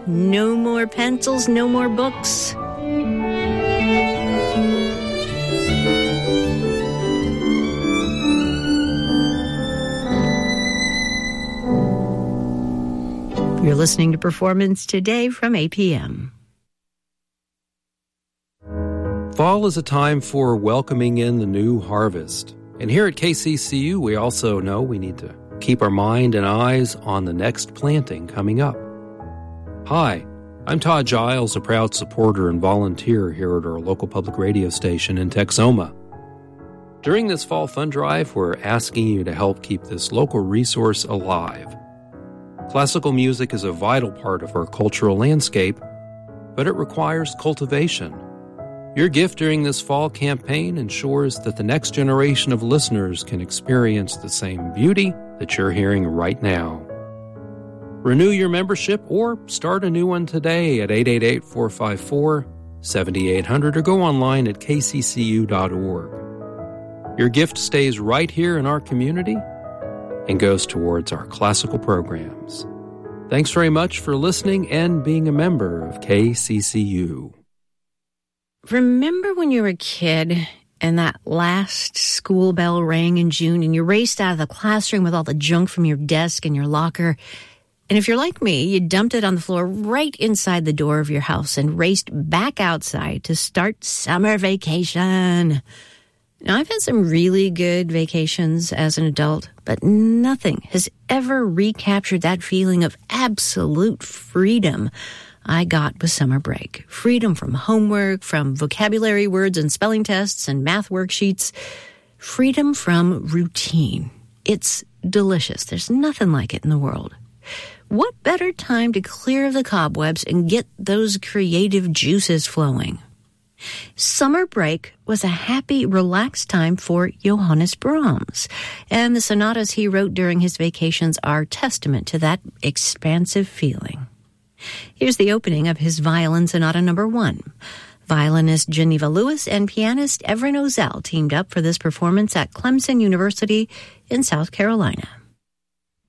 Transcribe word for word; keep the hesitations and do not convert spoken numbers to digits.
No more pencils, no more books. You're listening to Performance Today from A P M. Fall is a time for welcoming in the new harvest. And here at K C C U, we also know we need to keep our mind and eyes on the next planting coming up. Hi, I'm Todd Giles, a proud supporter and volunteer here at our local public radio station in Texoma. During this fall fund drive, we're asking you to help keep this local resource alive. Classical music is a vital part of our cultural landscape, but it requires cultivation. Your gift during this fall campaign ensures that the next generation of listeners can experience the same beauty that you're hearing right now. Renew your membership or start a new one today at eight eight eight, four five four, seven eight zero zero or go online at k c c u dot org. Your gift stays right here in our community and goes towards our classical programs. Thanks very much for listening and being a member of K C C U. Remember when you were a kid and that last school bell rang in June and you raced out of the classroom with all the junk from your desk and your locker? And if you're like me, you dumped it on the floor right inside the door of your house and raced back outside to start summer vacation. Now, I've had some really good vacations as an adult, but nothing has ever recaptured that feeling of absolute freedom I got with summer break. Freedom from homework, from vocabulary words and spelling tests and math worksheets. Freedom from routine. It's delicious. There's nothing like it in the world. What better time to clear the cobwebs and get those creative juices flowing? Summer break was a happy, relaxed time for Johannes Brahms, and the sonatas he wrote during his vacations are testament to that expansive feeling. Here's the opening of his Violin Sonata Number One. Violinist Geneva Lewis and pianist Everin Ozell teamed up for this performance at Clemson University in South Carolina.